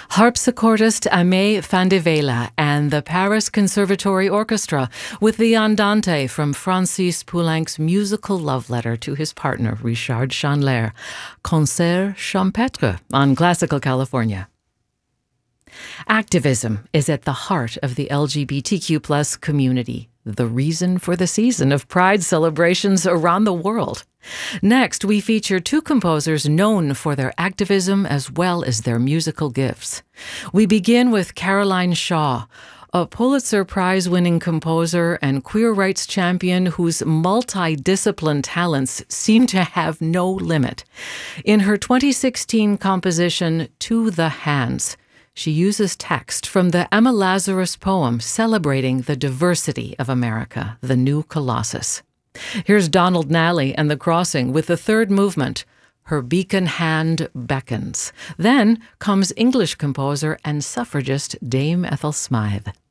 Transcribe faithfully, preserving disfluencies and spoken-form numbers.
Harpsichordist Aimé van de Velde and the Paris Conservatory Orchestra with the Andante from Francis Poulenc's musical love letter to his partner, Richard Chandler. Concert Champêtre on Classical California. Activism is at the heart of the L G B T Q plus community, the reason for the season of Pride celebrations around the world. Next, we feature two composers known for their activism as well as their musical gifts. We begin with Caroline Shaw, a Pulitzer Prize-winning composer and queer rights champion whose multi-discipline talents seem to have no limit. In her twenty sixteen composition, To the Hands, she uses text from the Emma Lazarus poem celebrating the diversity of America, the new Colossus. Here's Donald Nally and The Crossing with the third movement, Her Beacon Hand Beckons. Then comes English composer and suffragist Dame Ethel Smythe.